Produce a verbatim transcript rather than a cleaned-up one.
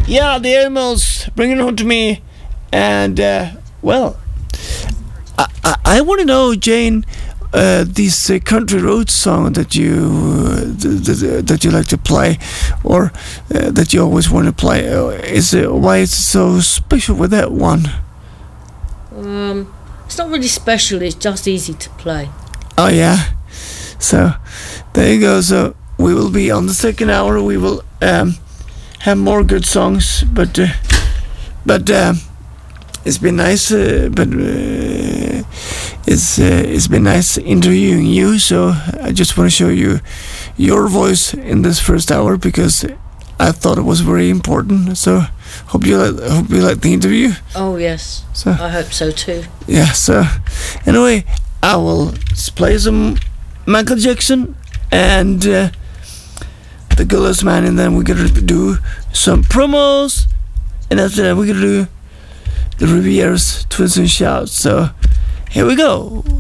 yeah, the Animals, Bring It Home to Me, and uh, well, I I, I want to know, Jane, uh, this uh, country road song that you uh, th- th- that you like to play, or uh, that you always want to play. Uh, is it, why is it so special with that one? Um, it's not really special. It's just easy to play. Oh yeah, so there you go. So we will be on the second hour. We will um, have more good songs, but uh, but um, it's been nice. Uh, but uh, it's uh, it's been nice interviewing you. So I just want to show you your voice in this first hour because I thought it was very important. So hope you like, hope you like the interview. Oh yes, So I hope so too. yeah. So anyway, I will s- play some Michael Jackson and uh, the Goodless Man, and then we're gonna do some promos, and after that we're gonna do the Rivieras Twins and Shouts. So here we go.